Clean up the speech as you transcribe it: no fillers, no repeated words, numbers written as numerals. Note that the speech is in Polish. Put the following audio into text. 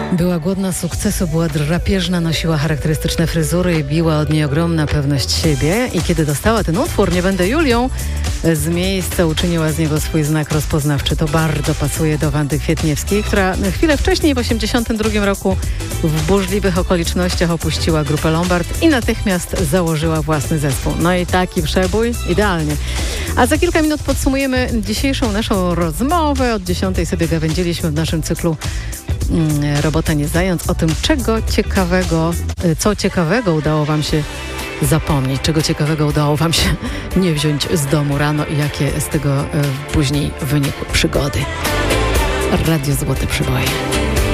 Była głodna sukcesu, była drapieżna, nosiła charakterystyczne fryzury i biła od niej ogromna pewność siebie. I kiedy dostała ten utwór, Nie będę Julią, z miejsca uczyniła z niego swój znak rozpoznawczy. To bardzo pasuje do Wandy Kwietniewskiej, która chwilę wcześniej, w 1982 roku, w burzliwych okolicznościach opuściła grupę Lombard i natychmiast założyła własny zespół. No i taki przebój, idealnie. A za kilka minut podsumujemy dzisiejszą naszą rozmowę. Od 10 sobie gawędziliśmy w naszym cyklu Robota nie zając, o tym, co ciekawego udało wam się zapomnieć, czego ciekawego udało wam się nie wziąć z domu rano i jakie z tego później wynikły przygody. Radio Złote Przeboje.